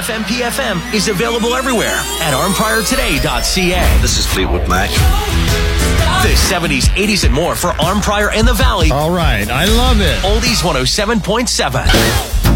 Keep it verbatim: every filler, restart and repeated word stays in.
F M P F M is available everywhere at arm prior today dot c a. This is Fleetwood Mac. The seventies, eighties, and more for Arm Prior and the Valley. All right. I love it. Oldies one oh seven point seven.